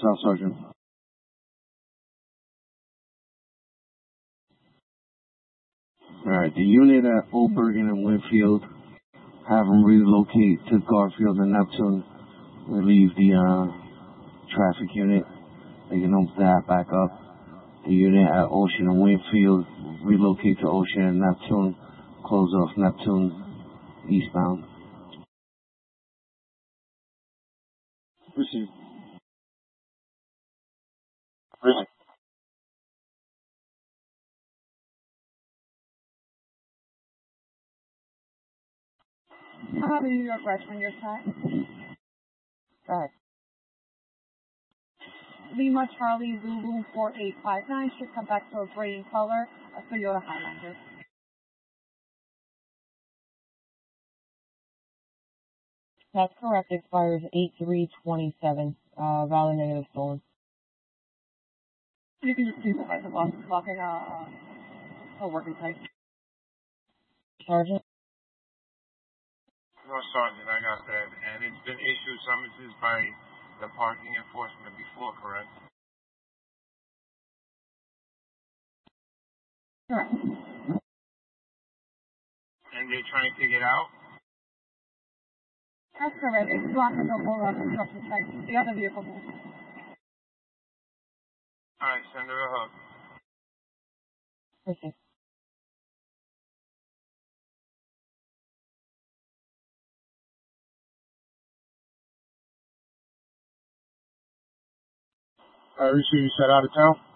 South Sergeant. Alright, the unit at Old Bergen and Winfield, have them relocate to Garfield and Neptune, relieve the traffic unit. They can open that back up. The unit at Ocean and Winfield, relocate to Ocean and Neptune, close off Neptune eastbound. Received. Really? I have a New York West on your side. Go ahead. Lima Charlie Zulu 4859 should come back to a gray in color, a Toyota Highlander. That's correct. Expires 8/3/27. Valid negative stolen. You can just supervise the boss blocking a working site. Sergeant? No, Sergeant, I got that. And it's been issued summonses by the parking enforcement before, correct? Correct. And they're trying to get out? That's correct. It's blocking the whole construction site. The other vehicle. Alright, send her a hug. Received. I received. You said out of town?